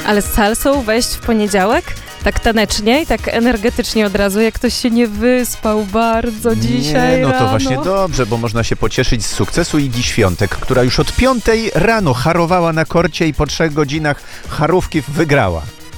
Ale z salsą wejść w poniedziałek? Tak tanecznie i tak energetycznie od razu, jak ktoś się nie wyspał bardzo dzisiaj no to rano. właśnie dobrze, bo można się pocieszyć z sukcesu Igi Świątek, która już od 5 rano harowała na korcie i po 3 godzinach charówki wygrała.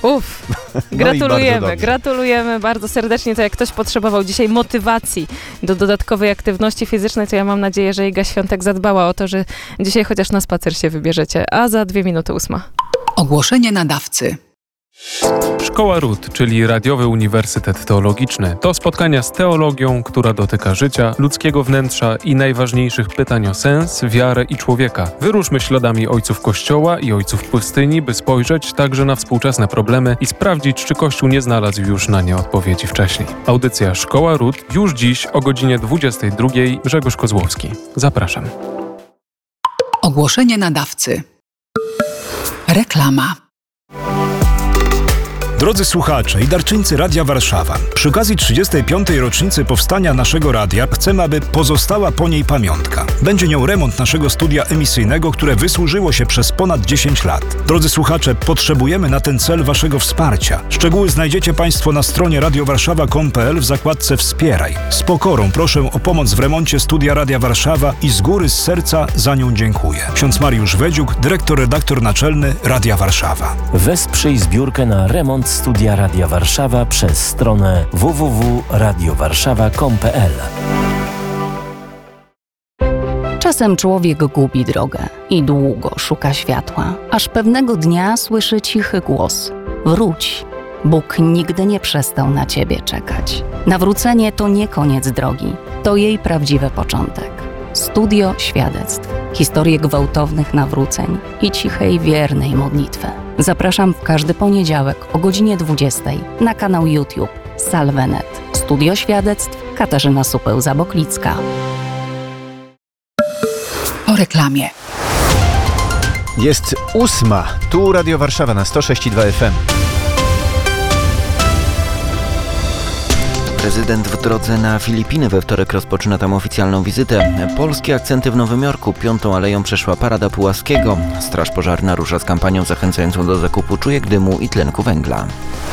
Gratulujemy bardzo serdecznie. To jak ktoś potrzebował dzisiaj motywacji do dodatkowej aktywności fizycznej, to ja mam nadzieję, że Iga Świątek zadbała o to, że dzisiaj chociaż na spacer się wybierzecie. A za 2 minuty 8. Ogłoszenie nadawcy. Szkoła RUT, czyli Radiowy Uniwersytet Teologiczny, to spotkania z teologią, która dotyka życia, ludzkiego wnętrza i najważniejszych pytań o sens, wiarę i człowieka. Wyruszmy śladami ojców Kościoła i ojców pustyni, by spojrzeć także na współczesne problemy i sprawdzić, czy Kościół nie znalazł już na nie odpowiedzi wcześniej. Audycja Szkoła RUT już dziś o godzinie 22. Grzegorz Kozłowski. Zapraszam. Ogłoszenie nadawcy. Reklama. Drodzy słuchacze i darczyńcy Radia Warszawa, przy okazji 35. rocznicy powstania naszego radia chcemy, aby pozostała po niej pamiątka. Będzie nią remont naszego studia emisyjnego, które wysłużyło się przez ponad 10 lat. Drodzy słuchacze, potrzebujemy na ten cel waszego wsparcia. Szczegóły znajdziecie państwo na stronie radiowarszawa.com.pl w zakładce Wspieraj. Z pokorą proszę o pomoc w remoncie studia Radia Warszawa i z góry, z serca za nią dziękuję. Ksiądz Mariusz Wedziuk, dyrektor-redaktor naczelny Radia Warszawa. Wesprzyj zbiórkę na remont studia Radia Warszawa przez stronę www.radiowarszawa.com.pl. Czasem człowiek gubi drogę i długo szuka światła, aż pewnego dnia słyszy cichy głos: wróć, Bóg nigdy nie przestał na ciebie czekać. Nawrócenie to nie koniec drogi, to jej prawdziwy początek. Studio świadectw, historie gwałtownych nawróceń i cichej, wiernej modlitwy. Zapraszam w każdy poniedziałek o godzinie 20 na kanał YouTube Salvenet. Studio świadectw Katarzyna Supeł-Zaboklicka. Po reklamie. Jest 8. Tu Radio Warszawa na 106,2 FM. Prezydent w drodze na Filipiny. We wtorek rozpoczyna tam oficjalną wizytę. Polskie akcenty w Nowym Jorku. 5. aleją przeszła Parada Pułaskiego. Straż Pożarna rusza z kampanią zachęcającą do zakupu czujek dymu i tlenku węgla.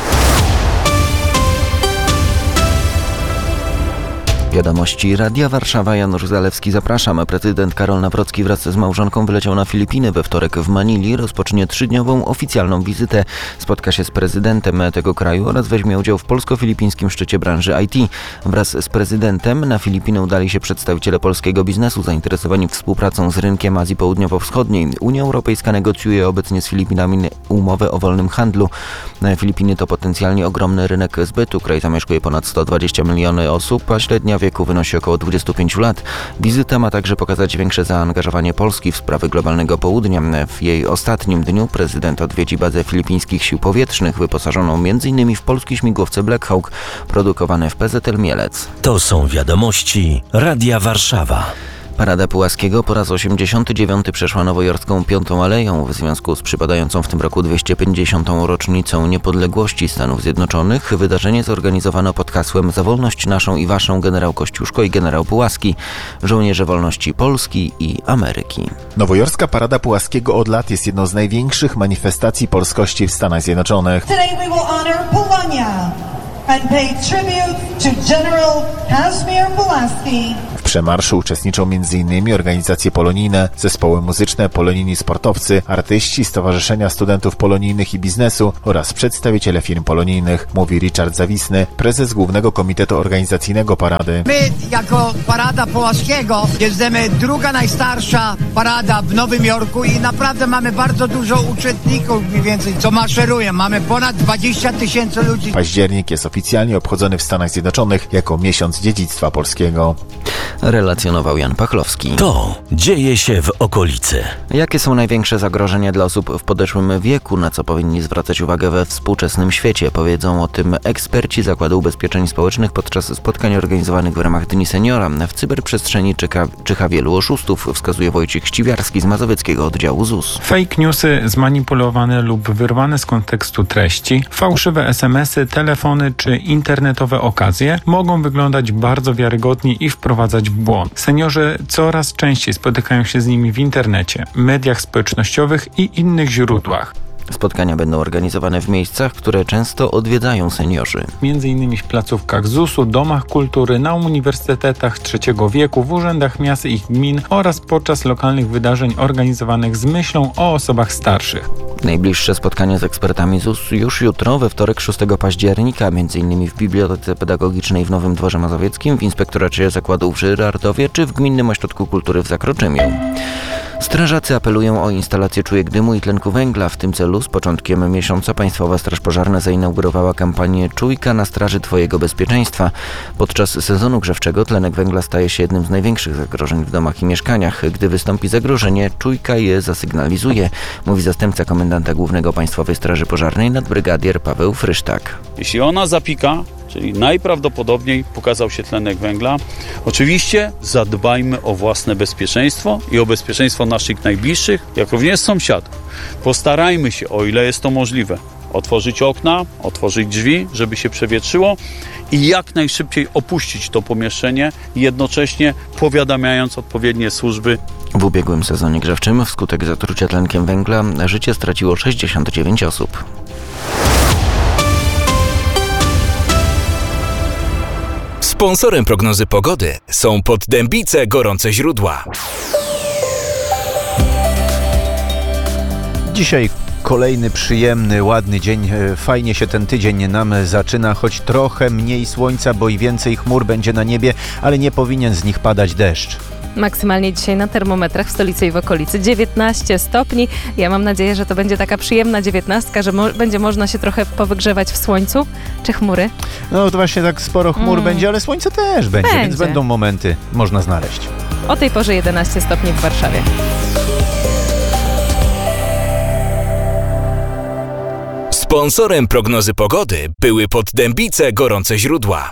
Wiadomości Radia Warszawa, Janusz Zalewski, zapraszam. Prezydent Karol Nawrocki wraz z małżonką wyleciał na Filipiny. We wtorek w Manili rozpocznie 3-dniową oficjalną wizytę. Spotka się z prezydentem tego kraju oraz weźmie udział w polsko-filipińskim szczycie branży IT. Wraz z prezydentem na Filipiny udali się przedstawiciele polskiego biznesu zainteresowani współpracą z rynkiem Azji Południowo-Wschodniej. Unia Europejska negocjuje obecnie z Filipinami umowę o wolnym handlu. Filipiny to potencjalnie ogromny rynek zbytu. Kraj zamieszkuje ponad 120 miliony osób, a średnia wieku wynosi około 25 lat. Wizyta ma także pokazać większe zaangażowanie Polski w sprawy globalnego południa. W jej ostatnim dniu prezydent odwiedzi bazę filipińskich sił powietrznych, wyposażoną m.in. w polskie śmigłowce Black Hawk, produkowane w PZL Mielec. To są wiadomości Radia Warszawa. Parada Pułaskiego po raz 89. przeszła nowojorską 5. aleją w związku z przypadającą w tym roku 250. rocznicą niepodległości Stanów Zjednoczonych. Wydarzenie zorganizowano pod hasłem Za wolność naszą i waszą generał Kościuszko i generał Pułaski, żołnierze wolności Polski i Ameryki. Nowojorska Parada Pułaskiego od lat jest jedną z największych manifestacji polskości w Stanach Zjednoczonych. Today we will honor Polonia and pay tribute to General Kazimierz Pulaski. W przemarszu uczestniczą m.in. organizacje polonijne, zespoły muzyczne, polonijni sportowcy, artyści, stowarzyszenia studentów polonijnych i biznesu oraz przedstawiciele firm polonijnych, mówi Richard Zawisny, prezes Głównego Komitetu Organizacyjnego Parady. My jako Parada Pułaskiego jesteśmy druga najstarsza parada w Nowym Jorku i naprawdę mamy bardzo dużo uczestników, mniej więcej, co maszerują. Mamy ponad 20 000 ludzi. Październik jest oficjalnie obchodzony w Stanach Zjednoczonych jako miesiąc dziedzictwa polskiego. Relacjonował Jan Pachlowski. To dzieje się w okolicy. Jakie są największe zagrożenia dla osób w podeszłym wieku, na co powinni zwracać uwagę we współczesnym świecie? Powiedzą o tym eksperci Zakładu Ubezpieczeń Społecznych podczas spotkań organizowanych w ramach Dni Seniora. W cyberprzestrzeni czyha wielu oszustów, wskazuje Wojciech Ściwiarski z mazowieckiego oddziału ZUS. Fake newsy, zmanipulowane lub wyrwane z kontekstu treści, fałszywe SMS-y, telefony czy internetowe okazje mogą wyglądać bardzo wiarygodnie i wprowadzać w błąd. Seniorzy coraz częściej spotykają się z nimi w internecie, mediach społecznościowych i innych źródłach. Spotkania będą organizowane w miejscach, które często odwiedzają seniorzy. Między innymi w placówkach ZUS-u, domach kultury, na uniwersytetach trzeciego wieku, w urzędach miast i gmin oraz podczas lokalnych wydarzeń organizowanych z myślą o osobach starszych. Najbliższe spotkanie z ekspertami ZUS już jutro, we wtorek 6 października, m.in. w Bibliotece Pedagogicznej w Nowym Dworze Mazowieckim, w Inspektoracie Zakładu w Żyrardowie czy w Gminnym Ośrodku Kultury w Zakroczymiu. Strażacy apelują o instalację czujek dymu i tlenku węgla. W tym celu z początkiem miesiąca Państwowa Straż Pożarna zainaugurowała kampanię Czujka na straży Twojego bezpieczeństwa. Podczas sezonu grzewczego tlenek węgla staje się jednym z największych zagrożeń w domach i mieszkaniach. Gdy wystąpi zagrożenie, czujka je zasygnalizuje, mówi zastępca komendanta głównego Państwowej Straży Pożarnej nadbrygadier Paweł Frysztak. Jeśli ona zapika, czyli najprawdopodobniej pokazał się tlenek węgla, oczywiście zadbajmy o własne bezpieczeństwo i o bezpieczeństwo naszych najbliższych, jak również sąsiadów. Postarajmy się, o ile jest to możliwe, otworzyć okna, otworzyć drzwi, żeby się przewietrzyło i jak najszybciej opuścić to pomieszczenie, jednocześnie powiadamiając odpowiednie służby. W ubiegłym sezonie grzewczym wskutek zatrucia tlenkiem węgla życie straciło 69 osób. Sponsorem prognozy pogody są Poddębice Gorące Źródła. Dzisiaj kolejny przyjemny, ładny dzień. Fajnie się ten tydzień nam zaczyna, choć trochę mniej słońca, bo i więcej chmur będzie na niebie, ale nie powinien z nich padać deszcz. Maksymalnie dzisiaj na termometrach w stolicy i w okolicy 19 stopni. Ja mam nadzieję, że to będzie taka przyjemna 19, że będzie można się trochę powygrzewać w słońcu. Czy chmury? No to właśnie tak sporo chmur będzie, ale słońce też będzie, więc będą momenty, można znaleźć. O tej porze 11 stopni w Warszawie. Sponsorem prognozy pogody były Poddębice Gorące Źródła.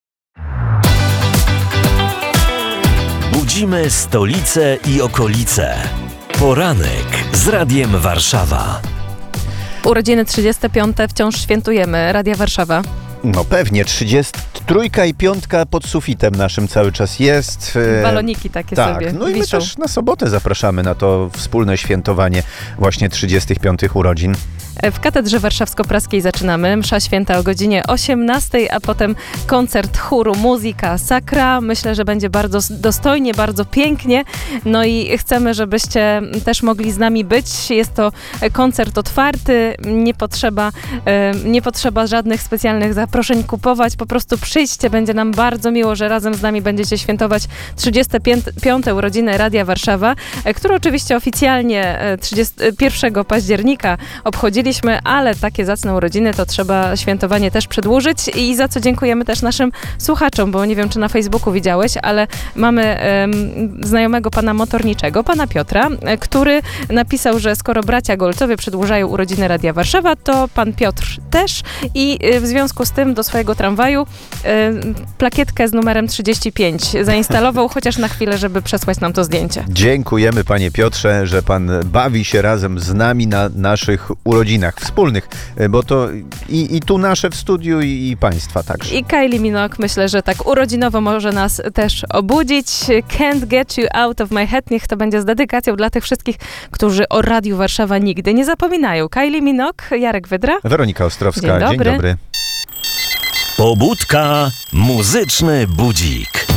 Budzimy stolicę i okolice. Poranek z Radiem Warszawa. Urodziny 35. wciąż świętujemy. Radia Warszawa. No pewnie, 33 i 5 pod sufitem naszym cały czas jest. Baloniki takie tak, sobie no i my wiszą. też na sobotę zapraszamy na to wspólne świętowanie właśnie 35 urodzin. W Katedrze Warszawsko-Praskiej zaczynamy. Msza święta o godzinie 18, a potem koncert chóru Muzyka Sacra. Myślę, że będzie bardzo dostojnie, bardzo pięknie. No i chcemy, żebyście też mogli z nami być. Jest to koncert otwarty. Nie potrzeba żadnych specjalnych zaproszeń kupować. Po prostu przyjdźcie. Będzie nam bardzo miło, że razem z nami będziecie świętować 35. urodziny Radia Warszawa, które oczywiście oficjalnie 1 października obchodziliśmy, ale takie zacne urodziny to trzeba świętowanie też przedłużyć i za co dziękujemy też naszym słuchaczom, bo nie wiem, czy na Facebooku widziałeś, ale mamy znajomego pana motorniczego, pana Piotra, który napisał, że skoro bracia Golcowie przedłużają urodziny Radia Warszawa, to pan Piotr też i w związku z tym do swojego tramwaju plakietkę z numerem 35 zainstalował, chociaż na chwilę, żeby przesłać nam to zdjęcie. Dziękujemy, panie Piotrze, że pan bawi się razem z nami na naszych urodzinach wspólnych, bo to i tu nasze w studiu i państwa także. I Kylie Minogue myślę, że tak urodzinowo może nas też obudzić. Can't Get You Out of My Head. Niech to będzie z dedykacją dla tych wszystkich, którzy o Radiu Warszawa nigdy nie zapominają. Kylie Minogue, Jarek Wydra. Weronika Ostrowska. Dzień dobry. Pobudka, muzyczny budzik.